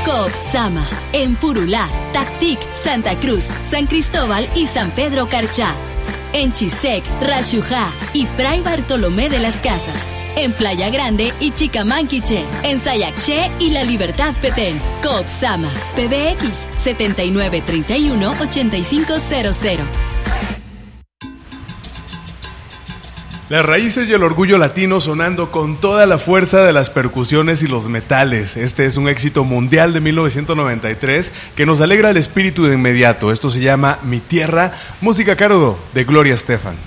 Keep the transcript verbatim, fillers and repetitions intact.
Coop Sama, en Purulá, Tactic, Santa Cruz, San Cristóbal y San Pedro Carchá. En Chisec, Rayujá y Fray Bartolomé de las Casas. En Playa Grande y Chicamanquiche. En Sayaché y La Libertad Petén. Coop Sama, P B X setenta y nueve treinta y uno ochenta y cinco cero cero. Las raíces y el orgullo latino sonando con toda la fuerza de las percusiones y los metales. Este es un éxito mundial de mil novecientos noventa y tres que nos alegra el espíritu de inmediato. Esto se llama Mi Tierra, música a cargo de Gloria Estefan.